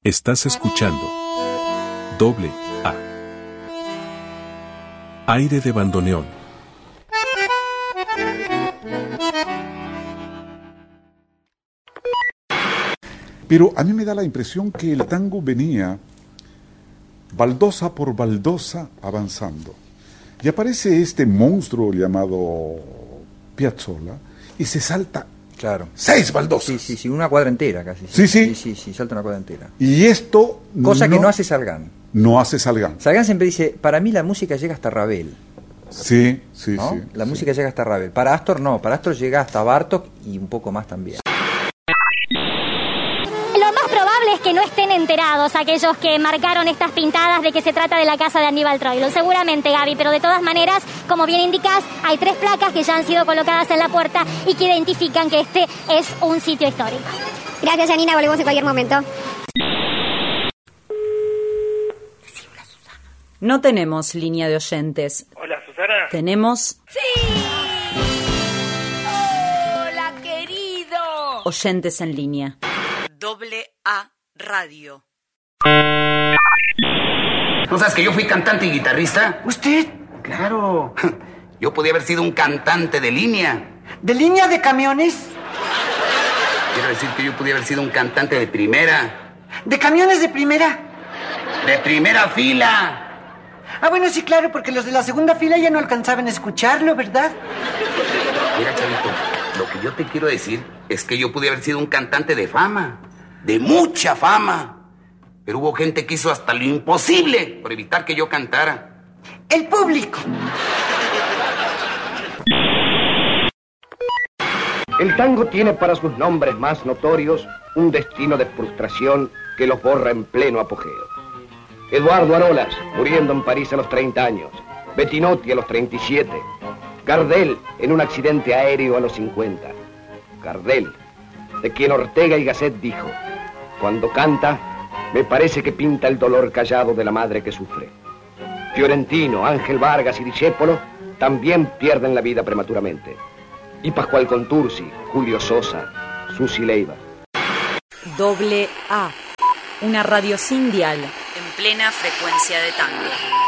Estás escuchando Doble A. Aire de bandoneón. Pero a mí me da la impresión que el tango venía baldosa por baldosa avanzando. Y aparece este monstruo llamado Piazzolla y se salta. Claro. 6 baldosas. Sí, una cuadra entera casi. Sí, salta una cuadra entera. Y esto... Cosa que no hace Salgán. No hace Salgán. Salgán siempre dice, para mí la música llega hasta Ravel. Sí. La música llega hasta Ravel. Para Astor no, para Astor llega hasta Bartók y un poco más también. Lo más probable es que no estén enterados aquellos que marcaron estas pintadas de que se trata de la casa de Aníbal Troilo. Seguramente, Gaby, pero de todas maneras, como bien indicás, hay 3 placas que ya han sido colocadas en la puerta y que identifican que este es un sitio histórico. Gracias, Janina, volvemos en cualquier momento. No tenemos línea de oyentes. Hola, Susana. Tenemos... ¡Sí! ¡Hola, querido! Oyentes en línea. Doble A Radio. ¿No sabes que yo fui cantante y guitarrista? ¿Usted? Claro. Yo podía haber sido un cantante de línea. ¿De línea de camiones? Quiero decir que yo podía haber sido un cantante de primera. ¿De camiones de primera? ¡De primera fila! Ah, bueno, sí, claro, porque los de la segunda fila ya no alcanzaban a escucharlo, ¿verdad? Mira, chavito, lo que yo te quiero decir es que yo pude haber sido un cantante de fama, de mucha fama. Pero hubo gente que hizo hasta lo imposible por evitar que yo cantara. ¡El público! El tango tiene para sus nombres más notorios un destino de frustración que los borra en pleno apogeo. Eduardo Arolas, muriendo en París a los 30 años. Bettinotti a los 37. Gardel, en un accidente aéreo a los 50. Gardel, de quien Ortega y Gasset dijo: cuando canta, me parece que pinta el dolor callado de la madre que sufre. Fiorentino, Ángel Vargas y Discépolo también pierden la vida prematuramente. Y Pascual Contursi, Julio Sosa, Susi Leiva. Doble A. Una radio sin dial, en plena frecuencia de tango.